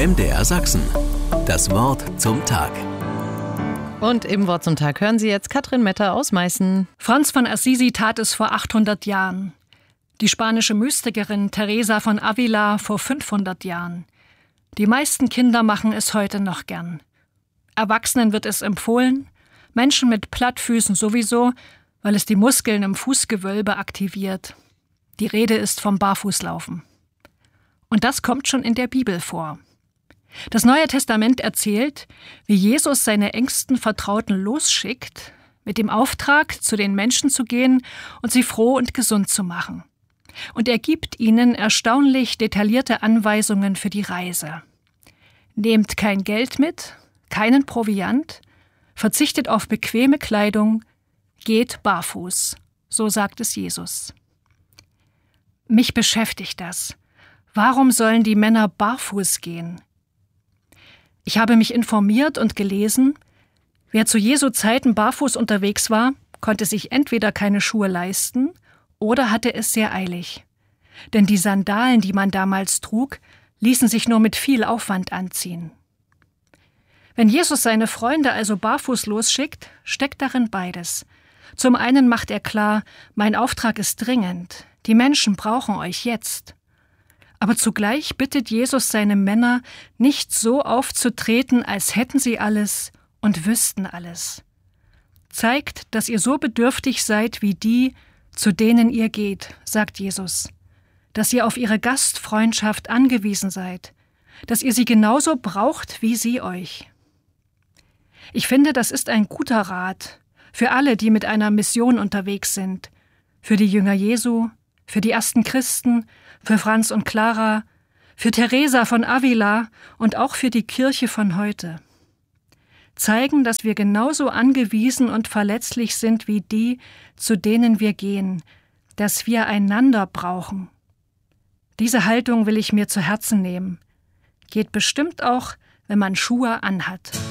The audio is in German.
MDR Sachsen. Das Wort zum Tag. Und im Wort zum Tag hören Sie jetzt Katrin Metter aus Meißen. Franz von Assisi tat es vor 800 Jahren. Die spanische Mystikerin Teresa von Avila vor 500 Jahren. Die meisten Kinder machen es heute noch gern. Erwachsenen wird es empfohlen, Menschen mit Plattfüßen sowieso, weil es die Muskeln im Fußgewölbe aktiviert. Die Rede ist vom Barfußlaufen. Und das kommt schon in der Bibel vor. Das Neue Testament erzählt, wie Jesus seine engsten Vertrauten losschickt, mit dem Auftrag, zu den Menschen zu gehen und sie froh und gesund zu machen. Und er gibt ihnen erstaunlich detaillierte Anweisungen für die Reise. Nehmt kein Geld mit, keinen Proviant, verzichtet auf bequeme Kleidung, geht barfuß, so sagt es Jesus. Mich beschäftigt das. Warum sollen die Männer barfuß gehen? Ich habe mich informiert und gelesen, wer zu Jesu Zeiten barfuß unterwegs war, konnte sich entweder keine Schuhe leisten oder hatte es sehr eilig. Denn die Sandalen, die man damals trug, ließen sich nur mit viel Aufwand anziehen. Wenn Jesus seine Freunde also barfuß losschickt, steckt darin beides. Zum einen macht er klar, mein Auftrag ist dringend, die Menschen brauchen euch jetzt. Aber zugleich bittet Jesus seine Männer, nicht so aufzutreten, als hätten sie alles und wüssten alles. Zeigt, dass ihr so bedürftig seid wie die, zu denen ihr geht, sagt Jesus. Dass ihr auf ihre Gastfreundschaft angewiesen seid. Dass ihr sie genauso braucht wie sie euch. Ich finde, das ist ein guter Rat für alle, die mit einer Mission unterwegs sind. Für die Jünger Jesu, für die ersten Christen, für Franz und Clara, für Teresa von Avila und auch für die Kirche von heute. Zeigen, dass wir genauso angewiesen und verletzlich sind wie die, zu denen wir gehen, dass wir einander brauchen. Diese Haltung will ich mir zu Herzen nehmen. Geht bestimmt auch, wenn man Schuhe anhat.